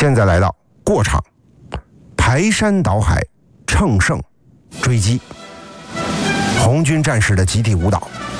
现在来到过场，排山倒海，乘胜追击，红军战士的集体舞蹈